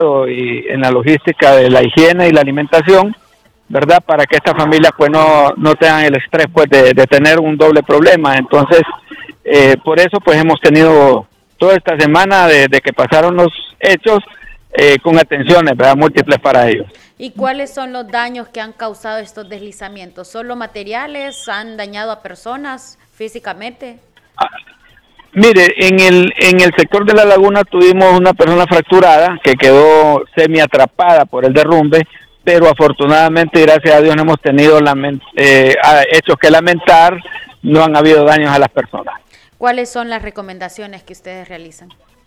y en la logística de la higiene y la alimentación, ¿verdad? Para que estas familias pues no tengan el estrés pues de tener un doble problema. Entonces, por eso pues hemos tenido toda esta semana de que pasaron los hechos con atenciones, ¿verdad? Múltiples para ellos. ¿Y cuáles son los daños que han causado estos deslizamientos? ¿Solo materiales? ¿Han dañado a personas físicamente? Mire, en el sector de la laguna tuvimos una persona fracturada que quedó semi atrapada por el derrumbe, pero afortunadamente, gracias a Dios, no hemos tenido hechos que lamentar, no han habido daños a las personas. ¿Cuáles son las recomendaciones que ustedes realizan?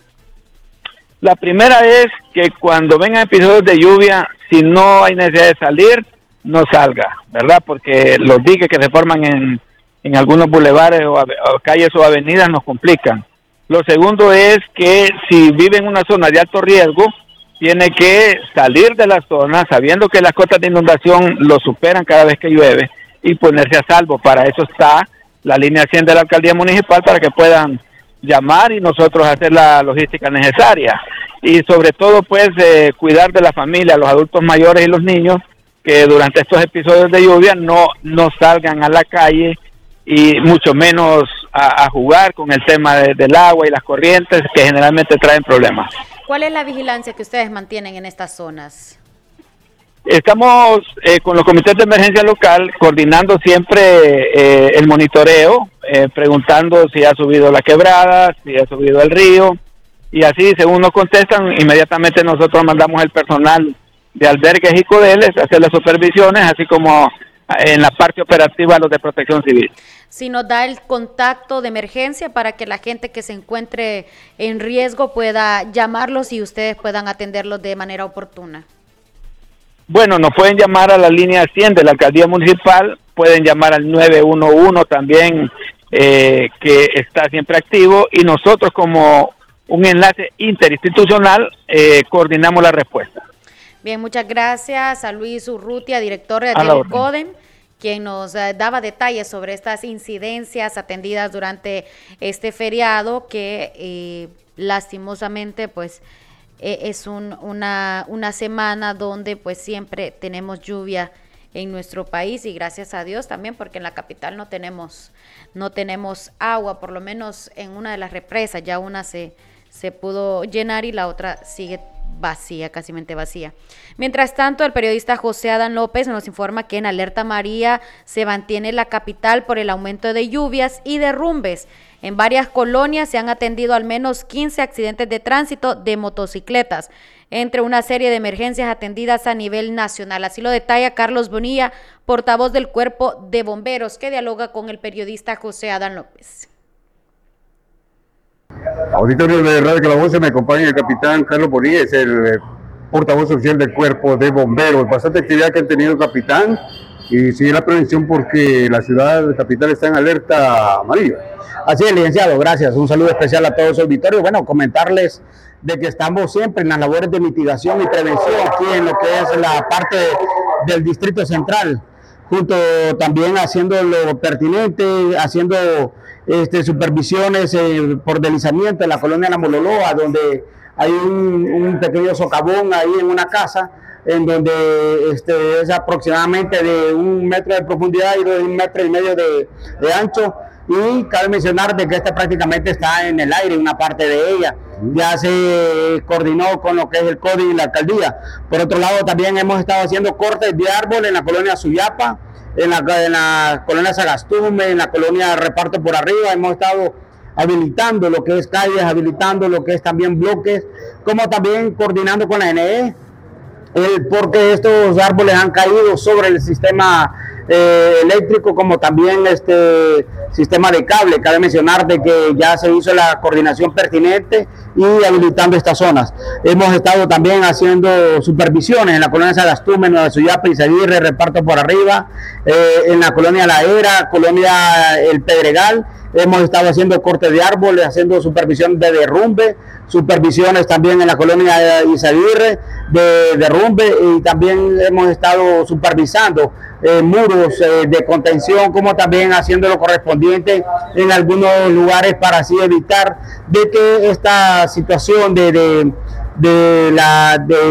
La primera es que cuando vengan episodios de lluvia, si no hay necesidad de salir, no salga, ¿verdad? Porque los diques que se forman en algunos bulevares o calles o avenidas nos complican. Lo segundo es que si vive en una zona de alto riesgo, tiene que salir de la zona sabiendo que las cotas de inundación lo superan cada vez que llueve y ponerse a salvo. Para eso está la línea 100 de la alcaldía municipal para que puedan llamar y nosotros hacer la logística necesaria. Y sobre todo pues cuidar de la familia, los adultos mayores y los niños que durante estos episodios de lluvia no salgan a la calle y mucho menos a jugar con el tema del agua y las corrientes que generalmente traen problemas. ¿Cuál es la vigilancia que ustedes mantienen en estas zonas? Estamos con los comités de emergencia local coordinando siempre el monitoreo, preguntando si ha subido la quebrada, si ha subido el río, y así según nos contestan, inmediatamente nosotros mandamos el personal de albergues y codeles a hacer las supervisiones, así como en la parte operativa los de protección civil. Si nos da el contacto de emergencia para que la gente que se encuentre en riesgo pueda llamarlos y ustedes puedan atenderlos de manera oportuna. Bueno, nos pueden llamar a la línea 100 de la alcaldía municipal, pueden llamar al 911 también, que está siempre activo, y nosotros como un enlace interinstitucional coordinamos la respuesta. Bien, muchas gracias a Luis Urrutia, director del CODEM, quien nos daba detalles sobre estas incidencias atendidas durante este feriado que lastimosamente pues es una semana donde pues siempre tenemos lluvia en nuestro país y gracias a Dios también porque en la capital no tenemos agua, por lo menos en una de las represas ya una se pudo llenar y la otra sigue vacía, casi vacía. Mientras tanto, el periodista José Adán López nos informa que en alerta amarilla se mantiene la capital por el aumento de lluvias y derrumbes. En varias colonias se han atendido al menos 15 accidentes de tránsito de motocicletas, entre una serie de emergencias atendidas a nivel nacional. Así lo detalla Carlos Bonilla, portavoz del Cuerpo de Bomberos, que dialoga con el periodista José Adán López. Auditorio de Radio Calabozo, me acompaña el capitán Carlos Bonilla, es el portavoz oficial del Cuerpo de Bomberos. Bastante actividad que han tenido el capitán y sigue la prevención porque la ciudad capital está en alerta amarilla. Así es, licenciado, gracias. Un saludo especial a todos los auditorios. Bueno, comentarles de que estamos siempre en las labores de mitigación y prevención aquí en lo que es la parte del Distrito Central, junto también haciendo lo pertinente, haciendo supervisiones por deslizamiento en la colonia La Mololoa, donde hay un pequeño socavón ahí en una casa, en donde es aproximadamente de 1 metro de profundidad y de 1,5 metros de ancho, y cabe mencionar de que prácticamente está en el aire, una parte de ella. Ya se coordinó con lo que es el CODI y la alcaldía. Por otro lado, también hemos estado haciendo cortes de árbol en la colonia Suyapa, en la colonia Sagastume, en la colonia Reparto por Arriba. Hemos estado habilitando lo que es calles, habilitando lo que es también bloques, como también coordinando con la NE, porque estos árboles han caído sobre el sistema eléctrico, como también sistema de cable. Cabe mencionar de que ya se hizo la coordinación pertinente y habilitando estas zonas. Hemos estado también haciendo supervisiones en la colonia Sagastume, Nueva Suyapa, Izaguirre, Reparto por Arriba, en la colonia La Era, colonia El Pedregal. Hemos estado haciendo cortes de árboles, haciendo supervisión de derrumbe, supervisiones también en la colonia Izaguirre de derrumbe, y también hemos estado supervisando muros de contención, como también haciendo lo correspondiente en algunos lugares para así evitar de que esta situación de